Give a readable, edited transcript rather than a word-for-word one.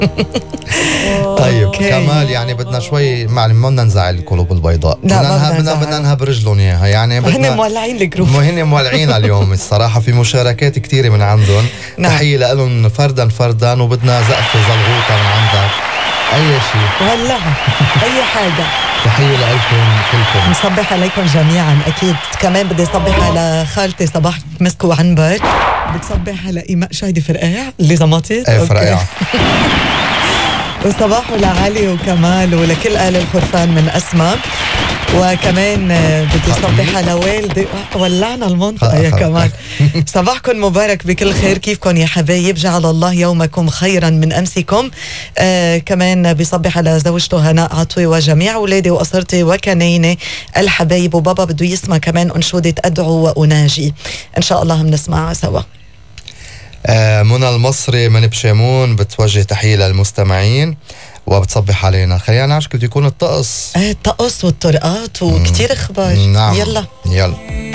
طيب أوكي. كمال يعني بدنا شوي معلم، ما بدنا نزعل القلوب البيضاء، بدنا ننهب رجلهم اياها، يعني هن مولعين الجروب. هن مولعين اليوم الصراحه، في مشاركات كثيره من عندهم. نعم. تحيه لهم فردا، وبدنا زقفه زلغوطه من عندك، اي شيء ولعها اي حاجه. تحيه لكم كلكم. نصبح عليكم جميعا اكيد. كمان بدي صبح على خالتي صباح مسكو عنبر. بتصبح على ايماء شاهدي فرقاع اللي زمطت. فرقاع. وصباح لعلي وكمال ولكل اهل الخرفان من اسماء. وكمان بدي صبح على والدي. ولعنا المنطقه يا كمال. صباحكم مبارك بكل خير، كيفكم يا حبايب؟ جعل الله يومكم خيرا من امسكم. كمان بصبح على زوجته هناء عطوي وجميع اولادي واسرتي وكنيني الحبايب. وبابا بده يسمع كمان انشوده ادعو واناجي، ان شاء الله بنسمعها سوا. منى المصري من بشامون بتوجه تحيه للمستمعين وبتصبح علينا. خلينا نعرف كيف يكون الطقس. الطقس والطرقات وكتير اخبار. نعم. يلا